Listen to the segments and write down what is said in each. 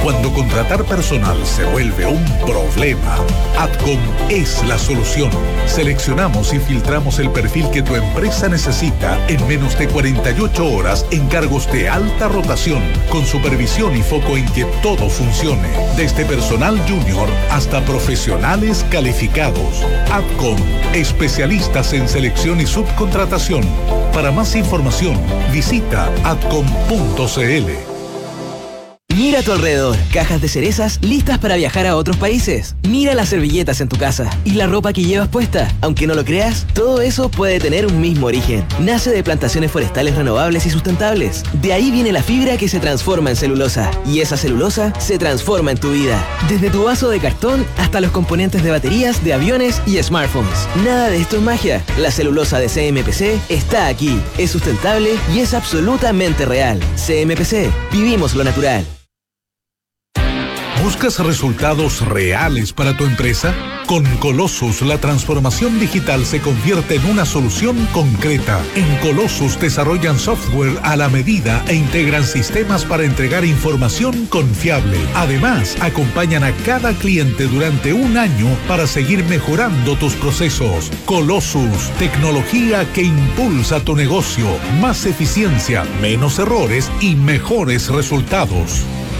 Cuando contratar personal se vuelve un problema, Adcom es la solución. Seleccionamos y filtramos el perfil que tu empresa necesita en menos de 48 horas en cargos de alta rotación, con supervisión y foco en que todo funcione, desde personal junior hasta profesionales calificados. Adcom, especialistas en selección y subcontratación. Para más información, visita adcom.cl. Mira a tu alrededor, cajas de cerezas listas para viajar a otros países. Mira las servilletas en tu casa y la ropa que llevas puesta. Aunque no lo creas, todo eso puede tener un mismo origen. Nace de plantaciones forestales renovables y sustentables. De ahí viene la fibra que se transforma en celulosa. Y esa celulosa se transforma en tu vida. Desde tu vaso de cartón hasta los componentes de baterías, de aviones y smartphones. Nada de esto es magia. La celulosa de CMPC está aquí. Es sustentable y es absolutamente real. CMPC, vivimos lo natural. ¿Buscas resultados reales para tu empresa? Con Colossus, la transformación digital se convierte en una solución concreta. En Colossus desarrollan software a la medida e integran sistemas para entregar información confiable. Además, acompañan a cada cliente durante un año para seguir mejorando tus procesos. Colossus, tecnología que impulsa tu negocio. Más eficiencia, menos errores y mejores resultados.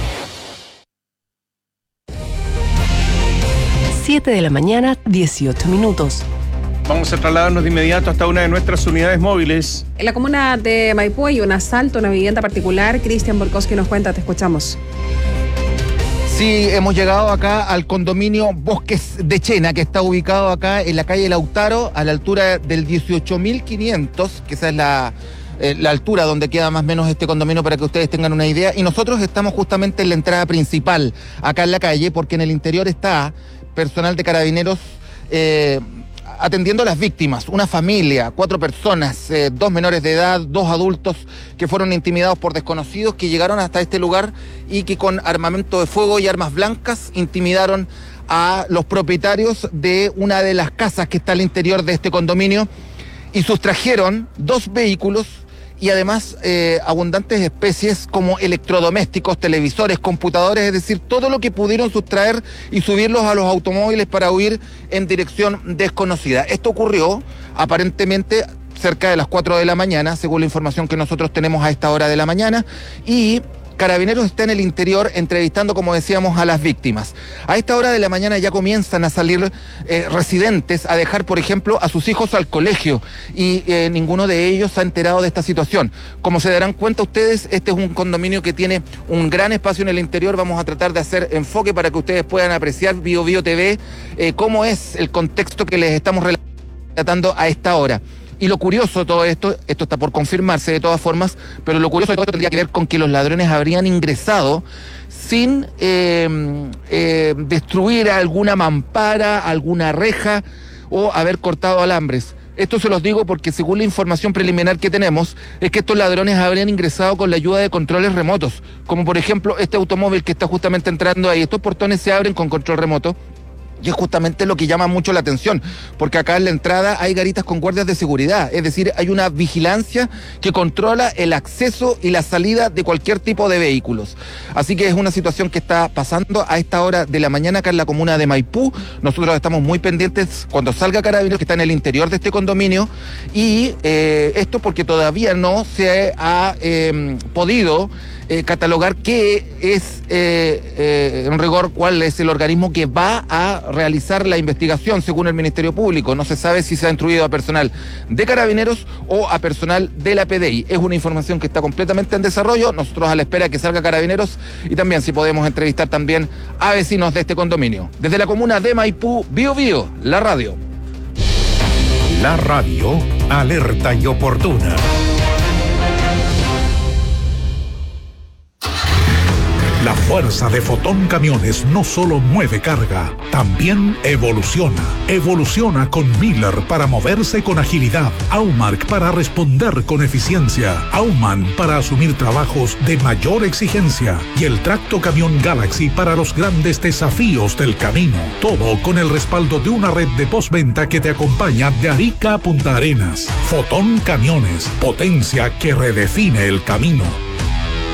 7 de la mañana, 18 minutos. Vamos a trasladarnos de inmediato hasta una de nuestras unidades móviles. En la comuna de Maipú hay un asalto a una vivienda particular. Cristian Borkowski nos cuenta, te escuchamos. Sí, hemos llegado acá al condominio Bosques de Chena, que está ubicado acá en la calle Lautaro, a la altura del 18.500, que esa es la altura donde queda más o menos este condominio, para que ustedes tengan una idea. Y nosotros estamos justamente en la entrada principal, acá en la calle, porque en el interior está personal de Carabineros atendiendo a las víctimas, una familia, 4 personas, 2 menores de edad, 2 adultos que fueron intimidados por desconocidos que llegaron hasta este lugar y que con armamento de fuego y armas blancas intimidaron a los propietarios de una de las casas que está al interior de este condominio y sustrajeron 2 vehículos y además abundantes especies como electrodomésticos, televisores, computadores, es decir, todo lo que pudieron sustraer y subirlos a los automóviles para huir en dirección desconocida. Esto ocurrió aparentemente cerca de las 4 de la mañana, según la información que nosotros tenemos a esta hora de la mañana, y Carabineros está en el interior entrevistando, como decíamos, a las víctimas. A esta hora de la mañana ya comienzan a salir residentes a dejar, por ejemplo, a sus hijos al colegio y ninguno de ellos se ha enterado de esta situación. Como se darán cuenta ustedes, este es un condominio que tiene un gran espacio en el interior. Vamos a tratar de hacer enfoque para que ustedes puedan apreciar Bio Bio TV cómo es el contexto que les estamos relatando a esta hora. Y lo curioso de todo esto está por confirmarse de todas formas, pero lo curioso de todo esto tendría que ver con que los ladrones habrían ingresado sin destruir alguna mampara, alguna reja o haber cortado alambres. Esto se los digo porque según la información preliminar que tenemos, es que estos ladrones habrían ingresado con la ayuda de controles remotos, como por ejemplo este automóvil que está justamente entrando ahí. Estos portones se abren con control remoto. Y es justamente lo que llama mucho la atención, porque acá en la entrada hay garitas con guardias de seguridad, es decir, hay una vigilancia que controla el acceso y la salida de cualquier tipo de vehículos. Así que es una situación que está pasando a esta hora de la mañana acá en la comuna de Maipú. Nosotros estamos muy pendientes cuando salga Carabineros, que está en el interior de este condominio, y esto porque todavía no se ha podido catalogar qué es en rigor cuál es el organismo que va a realizar la investigación según el Ministerio Público. No se sabe si se ha instruido a personal de Carabineros o a personal de la PDI. Es una información que está completamente en desarrollo. Nosotros a la espera que salga Carabineros y también si podemos entrevistar también a vecinos de este condominio. Desde la comuna de Maipú, Bio Bio, la radio. La radio, alerta y oportuna. La fuerza de Fotón Camiones no solo mueve carga, también evoluciona. Evoluciona con Miller para moverse con agilidad, Aumark para responder con eficiencia, Aumann para asumir trabajos de mayor exigencia y el Tracto Camión Galaxy para los grandes desafíos del camino. Todo con el respaldo de una red de postventa que te acompaña de Arica a Punta Arenas. Fotón Camiones, potencia que redefine el camino.